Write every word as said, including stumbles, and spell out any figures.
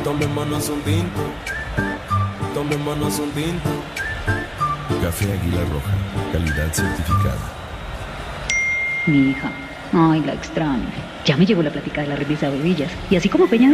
Tomémonos un tinto, tomémonos un tinto. Café Águila Roja, calidad certificada. Mi hija, ay, la extraño. Ya me llegó la plática de la revista Bebillas. Y así como Peña